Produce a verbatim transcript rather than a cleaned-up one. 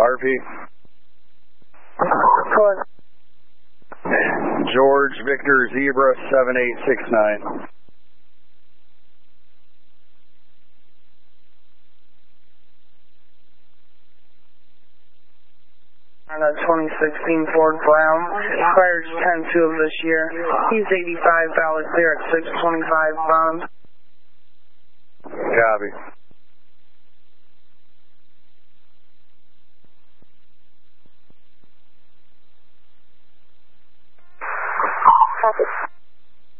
R P. What? George Victor Zebra seven eight six nine. On a twenty sixteen Ford Brown, expired ten two of this year. He's eighty-five, valid clear at six twenty-five pounds. Copy. Copy.